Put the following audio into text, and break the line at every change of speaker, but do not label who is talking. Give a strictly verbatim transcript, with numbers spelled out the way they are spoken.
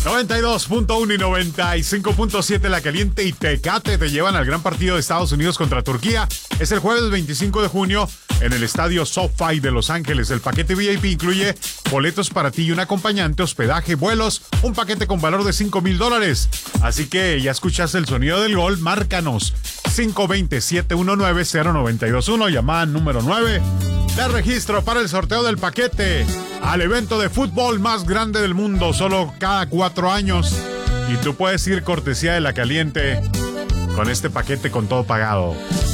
noventa y dos punto uno y noventa y cinco punto siete La Caliente y Tecate te llevan al gran partido de Estados Unidos contra Turquía. Es el jueves veinticinco de junio en el estadio SoFi de Los Ángeles. El paquete V I P incluye boletos para ti y un acompañante, hospedaje, vuelos, un paquete con valor de cinco mil dólares. Así que ya escuchaste el sonido del gol, márcanos cinco dos cero, siete uno nueve, cero nueve dos uno, llamada número nueve. Te registro para el sorteo del paquete al evento de fútbol más grande del mundo, solo cada cuatro años. Y tú puedes ir cortesía de La Caliente con este paquete con todo pagado.